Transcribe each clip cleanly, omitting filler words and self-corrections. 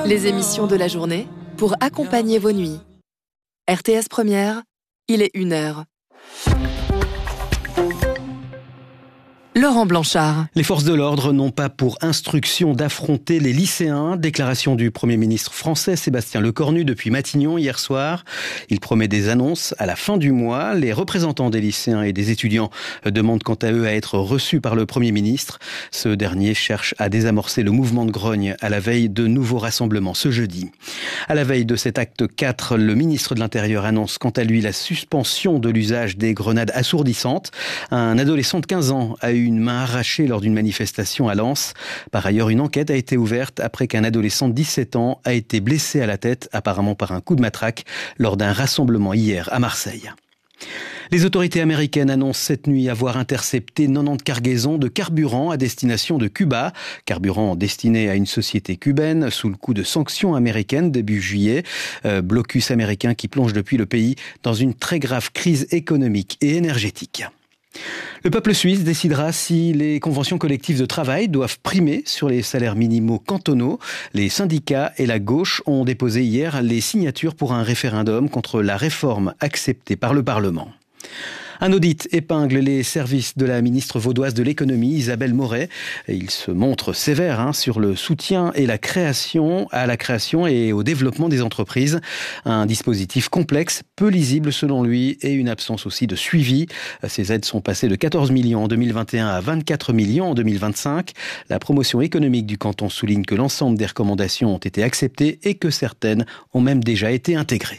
Les émissions de la journée pour accompagner vos nuits. RTS Première, il est 1h. Laurent Blanchard. Les forces de l'ordre n'ont pas pour instruction d'affronter les lycéens. Déclaration du Premier ministre français Sébastien Lecornu depuis Matignon hier soir. Il promet des annonces à la fin du mois. Les représentants des lycéens et des étudiants demandent quant à eux à être reçus par le Premier ministre. Ce dernier cherche à désamorcer le mouvement de grogne à la veille de nouveaux rassemblements ce jeudi. À la veille de cet acte 4, le ministre de l'Intérieur annonce quant à lui la suspension de l'usage des grenades assourdissantes. Un adolescent de 15 ans a eu une main arrachée lors d'une manifestation à Lens. Par ailleurs, une enquête a été ouverte après qu'un adolescent de 17 ans a été blessé à la tête, apparemment par un coup de matraque, lors d'un rassemblement hier à Marseille. Les autorités américaines annoncent cette nuit avoir intercepté 90 cargaisons de carburant à destination de Cuba. Carburant destiné à une société cubaine sous le coup de sanctions américaines début juillet. Blocus américain qui plonge depuis le pays dans une très grave crise économique et énergétique. Le peuple suisse décidera si les conventions collectives de travail doivent primer sur les salaires minimaux cantonaux. Les syndicats et la gauche ont déposé hier les signatures pour un référendum contre la réforme acceptée par le Parlement. Un audit épingle les services de la ministre vaudoise de l'économie, Isabelle Moret. Il se montre sévère sur le soutien et à la création et au développement des entreprises. Un dispositif complexe, peu lisible selon lui et une absence aussi de suivi. Ces aides sont passées de 14 millions en 2021 à 24 millions en 2025. La promotion économique du canton souligne que l'ensemble des recommandations ont été acceptées et que certaines ont même déjà été intégrées.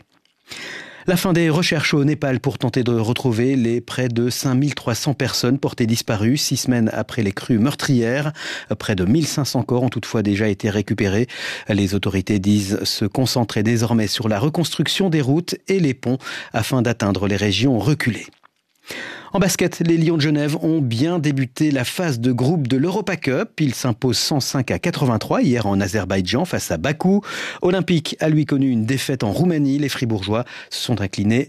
La fin des recherches au Népal pour tenter de retrouver les près de 5300 personnes portées disparues 6 semaines après les crues meurtrières. Près de 1500 corps ont toutefois déjà été récupérés. Les autorités disent se concentrer désormais sur la reconstruction des routes et les ponts afin d'atteindre les régions reculées. En basket, les Lions de Genève ont bien débuté la phase de groupe de l'Europa Cup. Ils s'imposent 105-83 hier en Azerbaïdjan face à Bakou. Olympique a lui connu une défaite en Roumanie. Les Fribourgeois se sont inclinés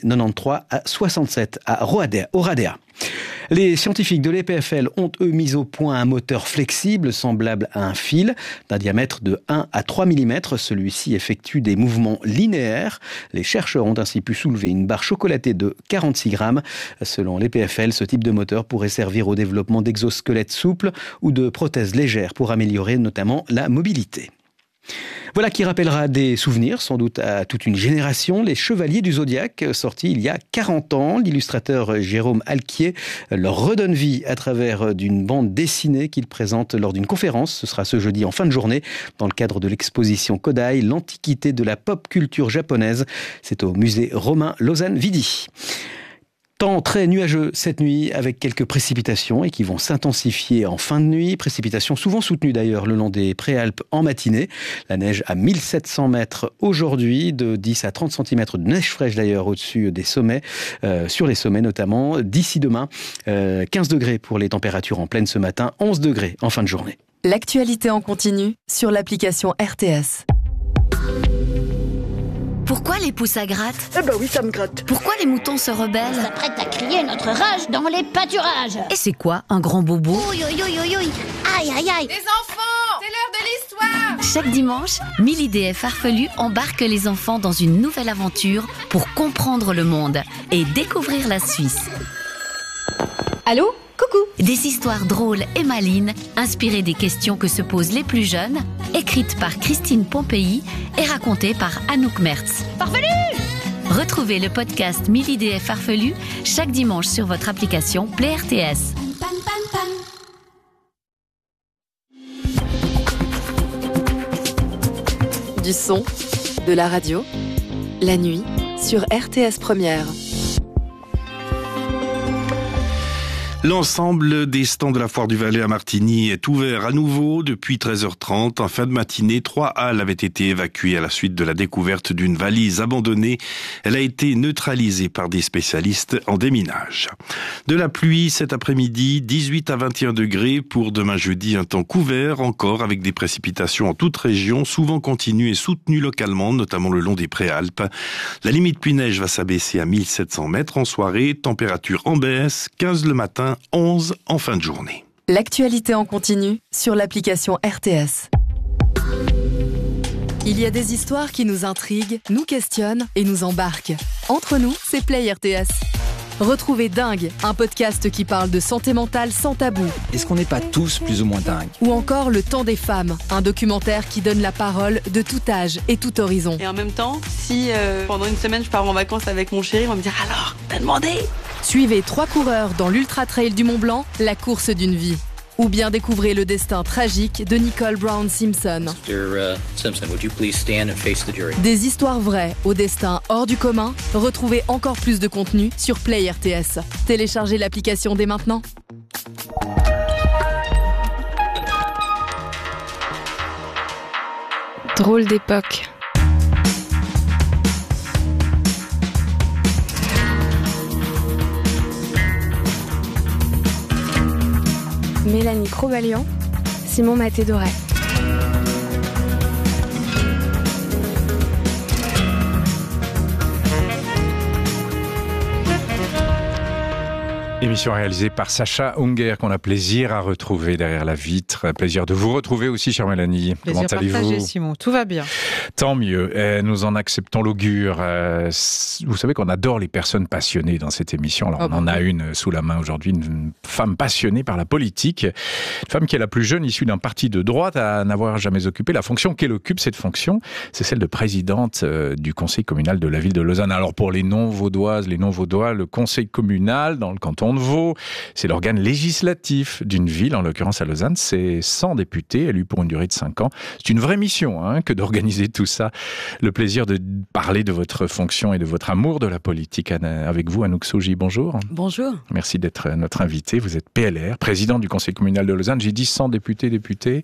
93-67 à Oradea. Les scientifiques de l'EPFL ont eux mis au point un moteur flexible semblable à un fil d'un diamètre de 1 à 3 mm. Celui-ci effectue des mouvements linéaires. Les chercheurs ont ainsi pu soulever une barre chocolatée de 46 grammes. Selon l'EPFL, ce type de moteur pourrait servir au développement d'exosquelettes souples ou de prothèses légères pour améliorer notamment la mobilité. Voilà qui rappellera des souvenirs, sans doute à toute une génération. Les Chevaliers du Zodiaque, sortis il y a 40 ans. L'illustrateur Jérôme Alquier leur redonne vie à travers d'une bande dessinée qu'il présente lors d'une conférence. Ce sera ce jeudi en fin de journée, dans le cadre de l'exposition Kodai, l'antiquité de la pop culture japonaise. C'est au musée Romain Lausanne-Vidy. Temps très nuageux cette nuit avec quelques précipitations et qui vont s'intensifier en fin de nuit. Précipitations souvent soutenues d'ailleurs le long des Préalpes en matinée. La neige à 1700 mètres aujourd'hui, de 10 à 30 cm de neige fraîche d'ailleurs au-dessus des sommets, sur les sommets notamment. D'ici demain, 15 degrés pour les températures en pleine ce matin, 11 degrés en fin de journée. L'actualité en continu sur l'application RTS. Pourquoi les pouces à gratte ? Eh ben oui, ça me gratte. Pourquoi les moutons se rebellent ? On s'apprête à crier notre rage dans les pâturages. Et c'est quoi un grand bobo ? Ouï, ouï, ouï, ouï, ouï. Aïe, aïe, aïe. Les enfants, c'est l'heure de l'histoire. Chaque dimanche, 1000 idées farfelues embarquent les enfants dans une nouvelle aventure pour comprendre le monde et découvrir la Suisse. Allô ? Coucou. Des histoires drôles et malines, inspirées des questions que se posent les plus jeunes, écrites par Christine Pompéi et racontées par Anouk Mertz. Farfelu ! Retrouvez le podcast 1000 idées farfelues chaque dimanche sur votre application Play RTS. Du son, de la radio, la nuit sur RTS Première. L'ensemble des stands de la Foire du Valais à Martigny est ouvert à nouveau depuis 13h30. En fin de matinée, 3 halles avaient été évacuées à la suite de la découverte d'une valise abandonnée. Elle a été neutralisée par des spécialistes en déminage. De la pluie cet après-midi, 18 à 21 degrés. Pour demain jeudi, un temps couvert encore avec des précipitations en toute région, souvent continues et soutenues localement, notamment le long des Préalpes. La limite pluie-neige va s'abaisser à 1700 mètres en soirée. Température en baisse, 15 le matin, 11 en fin de journée. L'actualité en continu sur l'application RTS. Il y a des histoires qui nous intriguent, nous questionnent et nous embarquent. Entre nous, c'est Play RTS. Retrouvez Dingue, un podcast qui parle de santé mentale sans tabou. Est-ce qu'on n'est pas tous plus ou moins dingues ? Ou encore Le Temps des femmes, un documentaire qui donne la parole de tout âge et tout horizon. Et en même temps, si pendant une semaine je pars en vacances avec mon chéri, on va me dire « Alors, t'as demandé ?» Suivez 3 coureurs dans l'Ultra Trail du Mont Blanc, la course d'une vie. Ou bien découvrez le destin tragique de Nicole Brown Simpson. Simpson, would you please stand and face the jury? Des histoires vraies au destin hors du commun. Retrouvez encore plus de contenu sur Play RTS. Téléchargez l'application dès maintenant. Drôle d'époque. Mélanie Crobalian, Simon Maté-Doré. Émission réalisée par Sacha Unger, qu'on a plaisir à retrouver derrière la vitre. Plaisir de vous retrouver aussi, chère Mélanie. Plaisir Comment allez-vous ? partagé, Simon. Tout va bien. Tant mieux. Nous en acceptons l'augure. Vous savez qu'on adore les personnes passionnées dans cette émission. Alors, on en a une sous la main aujourd'hui, une femme passionnée par la politique. Une femme qui est la plus jeune issue d'un parti de droite à n'avoir jamais occupé la fonction qu'elle occupe. Cette fonction, c'est celle de présidente du conseil communal de la ville de Lausanne. Alors, pour les non-vaudoises, les non-vaudois, le conseil communal dans le canton de Vaud, c'est l'organe législatif d'une ville, en l'occurrence à Lausanne. C'est 100 députés élus pour une durée de 5 ans. C'est une vraie mission que d'organiser tout ça. Le plaisir de parler de votre fonction et de votre amour de la politique avec vous, Anouk Souji. Bonjour. Bonjour. Merci d'être notre invité. Vous êtes PLR, président du conseil communal de Lausanne. J'ai dit 100 députés.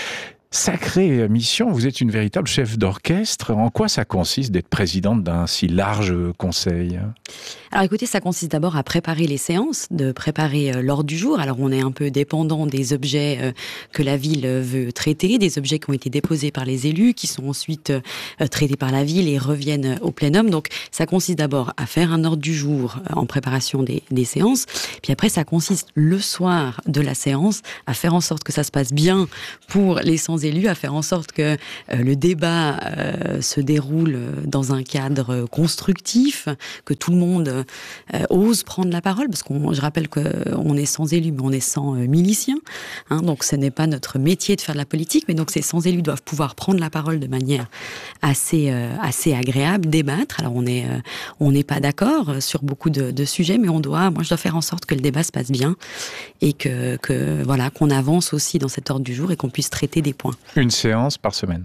Sacrée mission, vous êtes une véritable chef d'orchestre. En quoi ça consiste d'être présidente d'un si large conseil ? Alors écoutez, ça consiste d'abord à préparer les séances, de préparer l'ordre du jour. Alors on est un peu dépendant des objets que la ville veut traiter, des objets qui ont été déposés par les élus, qui sont ensuite traités par la ville et reviennent au plénum. Donc ça consiste d'abord à faire un ordre du jour en préparation des séances. Puis après, ça consiste le soir de la séance à faire en sorte que ça se passe bien pour les 100 élus, à faire en sorte que le débat se déroule dans un cadre constructif, que tout le monde ose prendre la parole, parce je rappelle qu'on est 100 élus, mais on est 100 miliciens, donc ce n'est pas notre métier de faire de la politique, mais donc ces 100 élus doivent pouvoir prendre la parole de manière assez agréable, débattre. Alors on n'est pas d'accord sur beaucoup de sujets, mais moi je dois faire en sorte que le débat se passe bien et qu'on avance aussi dans cet ordre du jour et qu'on puisse traiter des points. Une séance par semaine.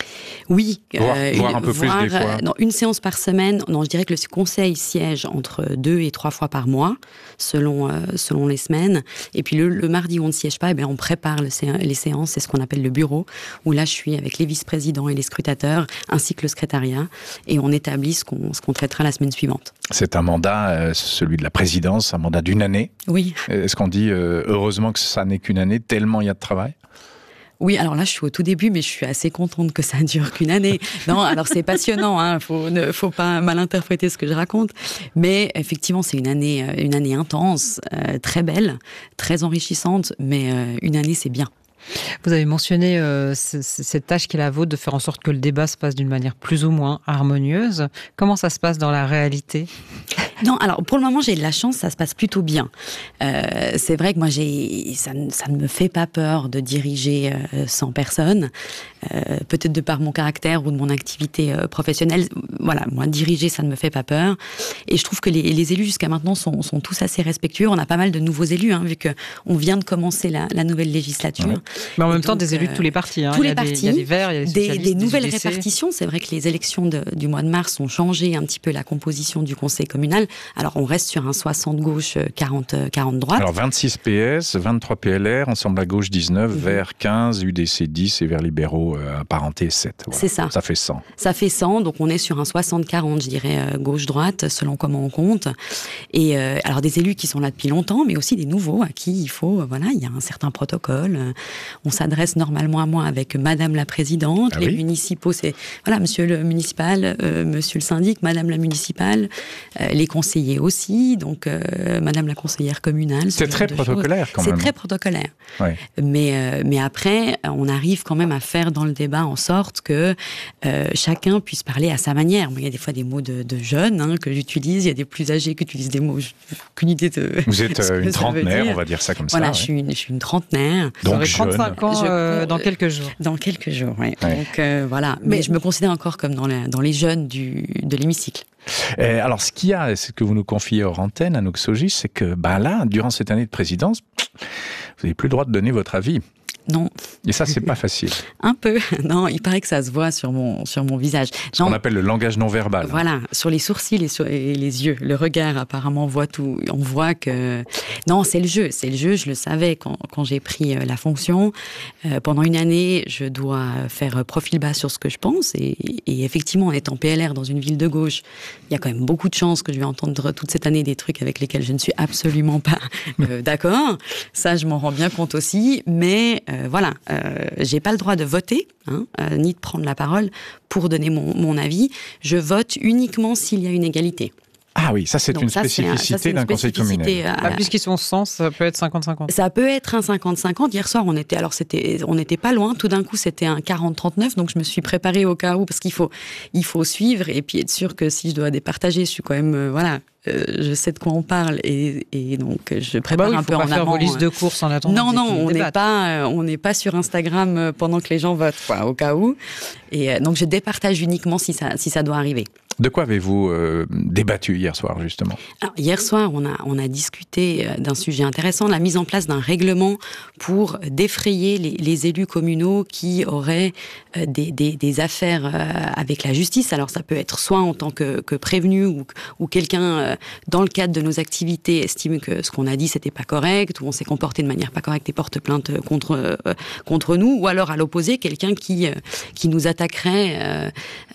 Oui. Voir un peu plus des fois. Non, une séance par semaine. Non, je dirais que le conseil siège entre 2 et 3 fois par mois, selon les semaines. Et puis le mardi où on ne siège pas, on prépare les séances. C'est ce qu'on appelle le bureau, où là je suis avec les vice-présidents et les scrutateurs, ainsi que le secrétariat, et on établit ce qu'on traitera la semaine suivante. C'est un mandat, celui de la présidence, un mandat d'une année. Oui. Est-ce qu'on dit heureusement que ça n'est qu'une année, tellement il y a de travail ? Oui, alors là, je suis au tout début, mais je suis assez contente que ça dure qu'une année. Non, alors c'est passionnant, faut pas mal interpréter ce que je raconte. Mais effectivement, c'est une année intense, très belle, très enrichissante, mais une année, c'est bien. Vous avez mentionné cette tâche qui est la vôtre de faire en sorte que le débat se passe d'une manière plus ou moins harmonieuse. Comment ça se passe dans la réalité ? Non, alors pour le moment j'ai de la chance, ça se passe plutôt bien. C'est vrai que moi ça ne me fait pas peur de diriger 100 personnes, peut-être de par mon caractère ou de mon activité professionnelle. Voilà, moi diriger ça ne me fait pas peur. Et je trouve que les élus jusqu'à maintenant sont tous assez respectueux. On a pas mal de nouveaux élus, vu qu'on vient de commencer la nouvelle législature. Ouais. Mais en même temps des élus de tous les partis. Tous les partis. Il y a des Verts, il y a des socialistes, des nouvelles UDC. répartitions. C'est vrai que les élections du mois de mars ont changé un petit peu la composition du conseil communal. Alors, on reste sur un 60 gauche, 40 droite. Alors, 26 PS, 23 PLR, Ensemble à gauche 19, Verts 15, UDC 10 et Verts libéraux apparentés 7. Voilà. C'est ça. Ça fait 100. Ça fait 100, donc on est sur un 60-40, je dirais, gauche-droite, selon comment on compte. Et alors, des élus qui sont là depuis longtemps, mais aussi des nouveaux à qui il faut, il y a un certain protocole. On s'adresse normalement à moi avec Madame la Présidente. Les municipaux, c'est, monsieur le municipal, Monsieur le syndic, Madame la municipale. Les conseillers aussi, donc Madame la conseillère communale. C'est très protocolaire quand même. C'est très protocolaire. Ouais. Mais après, on arrive quand même à faire dans le débat en sorte que chacun puisse parler à sa manière. Il y a des fois des mots de jeunes que j'utilise, il y a des plus âgés qui utilisent des mots, aucune idée de... Vous êtes une trentenaire, on va dire ça comme voilà, ça. Je suis une trentenaire. Donc vous aurez 35 ans dans quelques jours. Dans quelques jours, oui. Ouais. Donc voilà, mais je me considère encore comme dans les jeunes de l'hémicycle. Alors, ce que vous nous confiez hors antenne, Anouk Sogi, c'est que là, durant cette année de présidence, vous n'avez plus le droit de donner votre avis. Non. Et ça, c'est pas facile. Un peu. Non, il paraît que ça se voit sur mon visage. Ce qu'on appelle le langage non verbal. Voilà, sur les sourcils et les yeux. Le regard, apparemment, voit tout. On voit que... Non, c'est le jeu. C'est le jeu, je le savais quand j'ai pris la fonction. Pendant une année, je dois faire profil bas sur ce que je pense. Et effectivement, en étant PLR dans une ville de gauche, il y a quand même beaucoup de chances que je vais entendre toute cette année des trucs avec lesquels je ne suis absolument pas d'accord. Ça, je m'en rends bien compte aussi. Mais... voilà, j'ai pas le droit de voter, ni de prendre la parole pour donner mon avis. Je vote uniquement s'il y a une égalité. Ah oui, ça c'est une spécificité d'un conseil communal. Puisqu'ils sont 100, ça peut être 50-50. Ça peut être un 50-50. Hier soir, on n'était pas loin. Tout d'un coup, c'était un 40-39. Donc, je me suis préparée au cas où, parce qu'il faut suivre et puis être sûr que si je dois départager, je suis quand même, je sais de quoi on parle et donc je prépare un peu en amont. Il faut pas faire vos listes de courses en attendant. Non, on n'est pas sur Instagram pendant que les gens votent, au cas où. Et donc, je départage uniquement si ça doit arriver. De quoi avez-vous débattu hier soir, justement ? Alors, hier soir, on a discuté d'un sujet intéressant, la mise en place d'un règlement pour défrayer les élus communaux qui auraient des affaires avec la justice. Alors, ça peut être soit en tant que prévenu ou quelqu'un, dans le cadre de nos activités, estime que ce qu'on a dit, c'était pas correct, ou on s'est comporté de manière pas correcte et porte plainte contre nous, ou alors, à l'opposé, quelqu'un qui nous attaquerait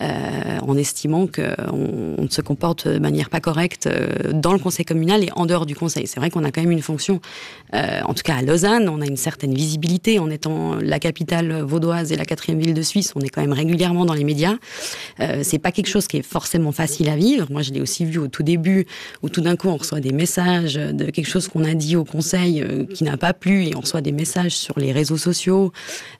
en estimant que on se comporte de manière pas correcte dans le conseil communal et en dehors du conseil. C'est vrai qu'on a quand même une fonction, en tout cas à Lausanne, on a une certaine visibilité en étant la capitale vaudoise et la 4e ville de Suisse, on est quand même régulièrement dans les médias. C'est pas quelque chose qui est forcément facile à vivre. Moi, je l'ai aussi vu au tout début, où tout d'un coup, on reçoit des messages de quelque chose qu'on a dit au conseil qui n'a pas plu, et on reçoit des messages sur les réseaux sociaux.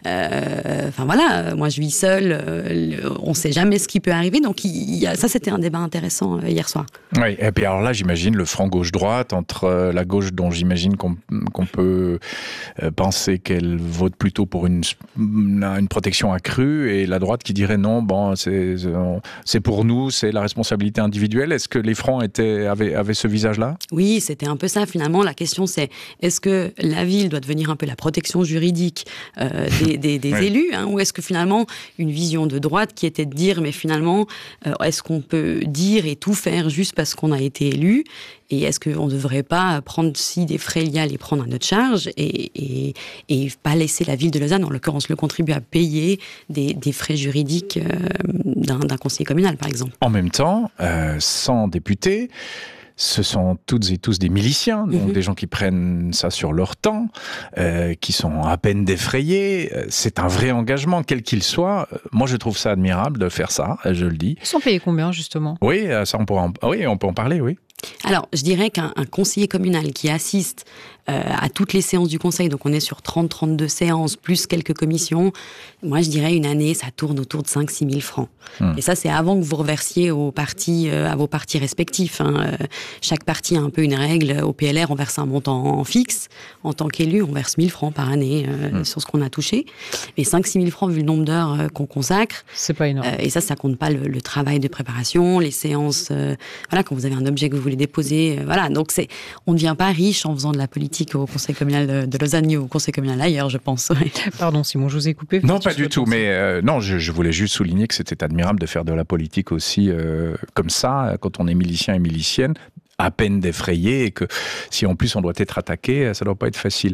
Enfin voilà, moi je vis seule, on sait jamais ce qui peut arriver, donc ça c'était un débat intéressant hier soir. Oui, et puis alors là j'imagine le front gauche-droite, entre la gauche dont j'imagine qu'on peut penser qu'elle vote plutôt pour une protection accrue, et la droite qui dirait non, bon c'est pour nous, c'est la responsabilité individuelle. Est-ce que les fronts avaient ce visage-là ? Oui, c'était un peu ça finalement. La question c'est, est-ce que la ville doit devenir un peu la protection juridique des oui. élus, ou est-ce que finalement une vision de droite qui était de dire mais finalement est-ce qu'on peut dire et tout faire juste parce qu'on a été élu, et est-ce qu'on ne devrait pas prendre si des frais liés à les prendre à notre charge et pas laisser la ville de Lausanne, en l'occurrence le contribuable, à payer des frais juridiques d'un conseiller communal par exemple. En même temps, 100 députés, ce sont toutes et tous des miliciens, donc des gens qui prennent ça sur leur temps, qui sont à peine défrayés. C'est un vrai engagement, quel qu'il soit. Moi, je trouve ça admirable de faire ça, je le dis. Ils sont payés combien, justement ? Oui, ça on peut en parler, oui. Alors, je dirais qu'un conseiller communal qui assiste à toutes les séances du conseil, donc on est sur 30-32 séances, plus quelques commissions, moi je dirais une année, ça tourne autour de 5-6 000 francs. Et ça, c'est avant que vous reversiez à vos partis respectifs. Chaque parti a un peu une règle. Au PLR, on verse un montant fixe. En tant qu'élu, on verse 1 000 francs par année sur ce qu'on a touché. Mais 5-6 000 francs, vu le nombre d'heures qu'on consacre, c'est pas énorme. Et ça compte pas le travail de préparation, les séances, quand vous avez un objet que vous voulez déposer, donc on ne devient pas riche en faisant de la politique au conseil communal de Lausanne ou au conseil communal ailleurs, je pense. Pardon Simon, je vous ai coupé. Non, pas du tout, mais non, je voulais juste souligner que c'était admirable de faire de la politique aussi comme ça, quand on est milicien et milicienne, à peine défrayé, et que si en plus on doit être attaqué, ça doit pas être facile.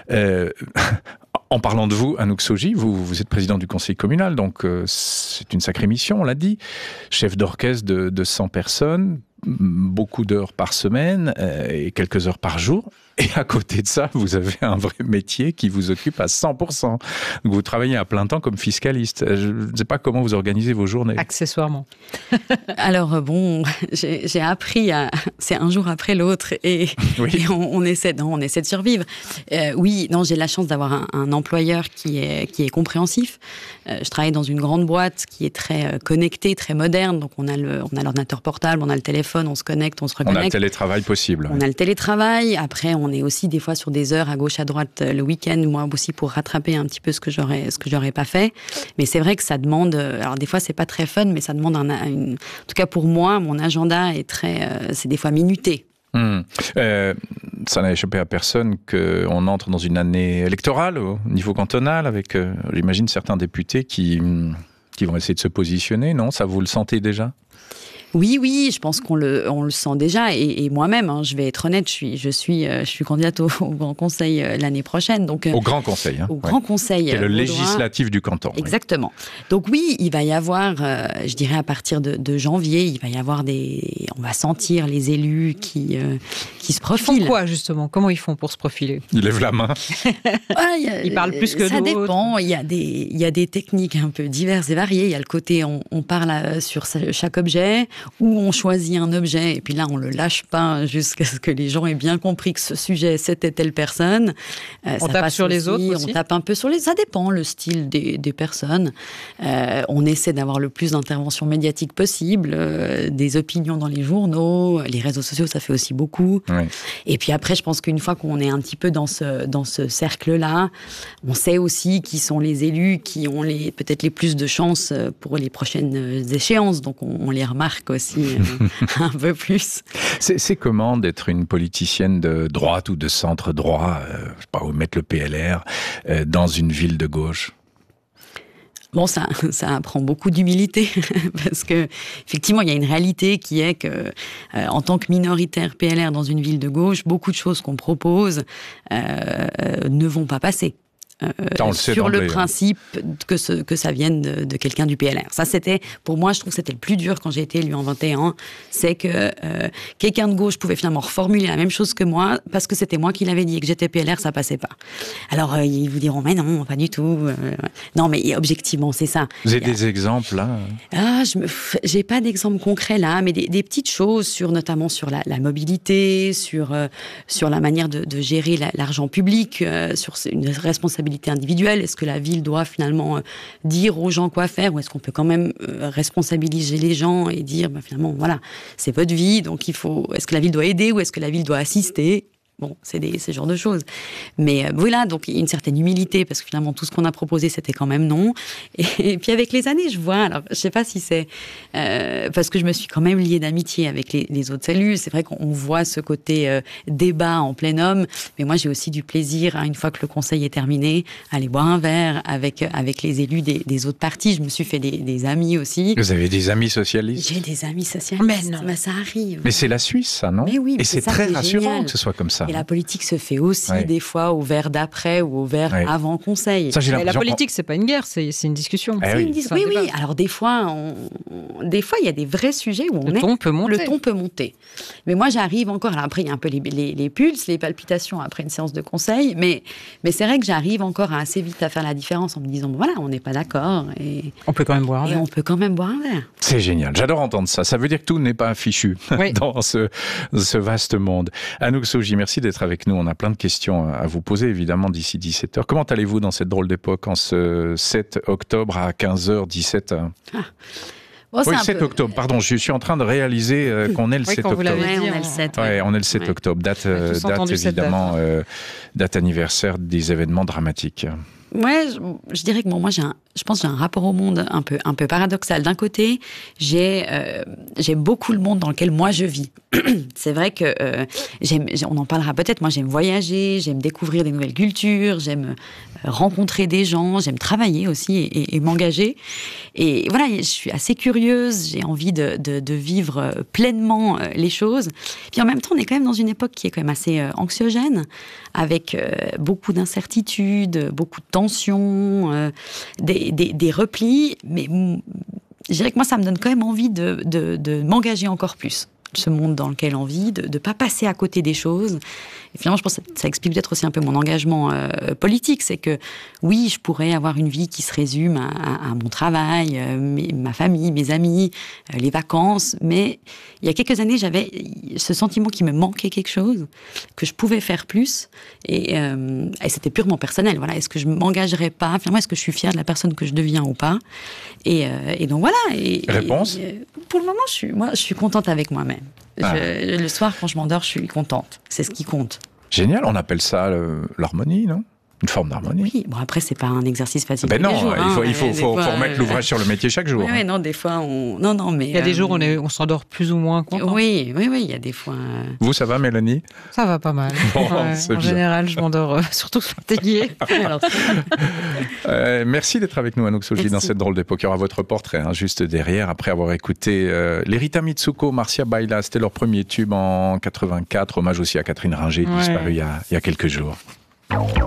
En parlant de vous, Anouk Sogi, vous êtes président du conseil communal, donc c'est une sacrée mission, on l'a dit. Chef d'orchestre de 100 personnes, beaucoup d'heures par semaine et quelques heures par jour. Et à côté de ça, vous avez un vrai métier qui vous occupe à 100%. Donc vous travaillez à plein temps comme fiscaliste. Je ne sais pas comment vous organisez vos journées. Accessoirement. Alors bon, j'ai appris c'est un jour après l'autre et on essaie de survivre. Oui, non, j'ai la chance d'avoir un employeur qui est compréhensif. Je travaille dans une grande boîte qui est très connectée, très moderne. Donc on a l'ordinateur portable, on a le téléphone, on se connecte, on se reconnecte. On a le télétravail possible. On a le télétravail. Après, on est aussi des fois sur des heures à gauche, à droite le week-end, moi aussi pour rattraper un petit peu ce que j'aurais pas fait. Mais c'est vrai que ça demande. Alors des fois, c'est pas très fun, mais ça demande en tout cas pour moi, mon agenda est c'est des fois minuté. Ça n'a échappé à personne qu'on entre dans une année électorale au niveau cantonal avec, j'imagine, certains députés qui vont essayer de se positionner, non? Ça, vous le sentez déjà? Oui, je pense qu'on le sent déjà. Et moi-même, je vais être honnête, je suis candidate au Grand Conseil l'année prochaine. Donc, au Grand Conseil. Au Grand Conseil. Qui est le législatif du canton. Exactement. Oui. Donc oui, il va y avoir, je dirais à partir de janvier, il va y avoir on va sentir les élus qui se profilent. Ils font quoi, justement? Comment ils font pour se profiler? Ils lèvent la main. Ils parlent plus que d'autres. Ça dépend. Il y a des techniques un peu diverses et variées. Il y a le côté, on parle sur chaque objet, où on choisit un objet, et puis là, on le lâche pas jusqu'à ce que les gens aient bien compris que ce sujet, c'était telle personne. On tape sur les autres aussi. On tape un peu sur les... Ça dépend, le style des personnes. On essaie d'avoir le plus d'interventions médiatiques possible, des opinions dans les journaux, les réseaux sociaux, ça fait aussi beaucoup. Oui. Et puis après, je pense qu'une fois qu'on est un petit peu dans ce cercle-là, on sait aussi qui sont les élus qui ont peut-être les plus de chances pour les prochaines échéances. Donc, on les remarque aussi un peu plus. C'est comment d'être une politicienne de droite ou de centre droit, je sais pas où mettre le PLR, dans une ville de gauche? Bon, ça apprend beaucoup d'humilité parce que effectivement, il y a une réalité qui est que, en tant que minoritaire PLR dans une ville de gauche, beaucoup de choses qu'on propose ne vont pas passer. Sur le principe que ça vienne de quelqu'un du PLR. Ça, c'était, pour moi, je trouve que c'était le plus dur quand j'ai été élue en 21, c'est que quelqu'un de gauche pouvait finalement reformuler la même chose que moi, parce que c'était moi qui l'avais dit et que j'étais PLR, ça passait pas. Alors, ils vous diront, mais non, pas du tout. Non, mais objectivement, c'est ça. Vous avez des exemples, là? J'ai pas d'exemple concret, là, mais des petites choses, notamment sur la mobilité, sur la manière de gérer l'argent public, sur une responsabilité individuelle. Est-ce que la ville doit finalement dire aux gens quoi faire, ou est-ce qu'on peut quand même responsabiliser les gens et dire finalement voilà, c'est votre vie, donc est-ce que la ville doit aider ou est-ce que la ville doit assister? Bon, c'est ce genre de choses. Mais voilà, donc il y a une certaine humilité, parce que finalement, tout ce qu'on a proposé, c'était quand même non. Et puis avec les années, je vois, alors je sais pas si c'est... parce que je me suis quand même liée d'amitié avec les autres élus. C'est vrai qu'on voit ce côté débat en plein homme, mais moi, j'ai aussi du plaisir, une fois que le conseil est terminé, aller boire un verre avec les élus des autres partis. Je me suis fait des amis aussi. Vous avez des amis socialistes? J'ai des amis socialistes. Mais non. Ça arrive. Mais c'est la Suisse, ça, non? Mais oui, et c'est très rassurant que ce soit comme ça. Et la politique se fait aussi des fois au verre d'après ou au verre avant conseil. Ça, la politique, c'est pas une guerre, c'est une discussion. Oui. Alors des fois, il y a des vrais sujets où le ton peut monter. Mais moi, j'arrive encore. Alors après, il y a un peu les pulses, les palpitations après une séance de conseil. Mais c'est vrai que j'arrive encore assez vite à faire la différence en me disant voilà, on n'est pas d'accord. Et on peut quand même boire un verre. On peut quand même boire un verre. C'est génial. J'adore entendre ça. Ça veut dire que tout n'est pas fichu dans ce vaste monde. Anouk Soji, merci d'être avec nous. On a plein de questions à vous poser, évidemment, d'ici 17h. Comment allez-vous dans cette drôle d'époque, en ce 7 octobre à 15h17 ? Bon, oui, 7 octobre, pardon, je suis en train de réaliser qu'on est le 7 octobre. On est le 7. On est le 7 octobre, date évidemment, date anniversaire des événements dramatiques. Ouais, je dirais que moi, je pense que j'ai un rapport au monde un peu paradoxal. D'un côté, j'aime beaucoup le monde dans lequel moi je vis. C'est vrai que on en parlera peut-être. Moi, j'aime voyager, j'aime découvrir des nouvelles cultures, j'aime rencontrer des gens, j'aime travailler aussi et m'engager. Et voilà, je suis assez curieuse, j'ai envie de vivre pleinement les choses. Puis en même temps, on est quand même dans une époque qui est quand même assez anxiogène, avec beaucoup d'incertitudes, beaucoup de tensions, des replis. Mais je dirais que moi, ça me donne quand même envie de m'engager encore plus. ce monde dans lequel on vit, de ne pas passer à côté des choses. Et finalement, je pense que ça explique peut-être aussi un peu mon engagement politique. C'est que, oui, je pourrais avoir une vie qui se résume à mon travail, ma famille, mes amis, les vacances. Mais il y a quelques années, j'avais ce sentiment qu'il me manquait quelque chose, que je pouvais faire plus. Et c'était purement personnel. Voilà. Est-ce que je ne m'engagerais pas? Finalement, est-ce que je suis fière de la personne que je deviens ou pas? Et donc voilà. Réponse? Pour le moment, je suis contente avec moi-même. Le soir, quand je m'endors, je suis contente. C'est ce qui compte. Génial, on appelle ça l'harmonie, non? Une forme d'harmonie. Oui, bon après, c'est pas un exercice facile. Ben non, tous les jours, il faut remettre l'ouvrage sur le métier chaque jour. Oui, non, des fois, Non, mais... Il y a des jours où on s'endort plus ou moins content. Oui, il y a des fois... Vous, ça va, Mélanie? Ça va pas mal. Bon, en général, je m'endors surtout fatiguée. Merci d'être avec nous, Anouk Souji, dans cette drôle d'époque. Il y aura votre portrait, juste derrière, après avoir écouté les Rita Mitsuko, Marcia Baila. C'était leur premier tube en 84. Hommage aussi à Catherine Ringer, disparue il y a quelques jours.